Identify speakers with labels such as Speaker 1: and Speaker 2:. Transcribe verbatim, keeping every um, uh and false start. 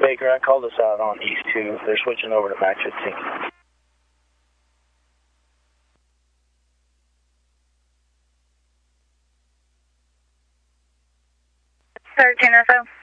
Speaker 1: Baker. I called us out on East two. They're switching over to Max fifteen.
Speaker 2: thirteen S O.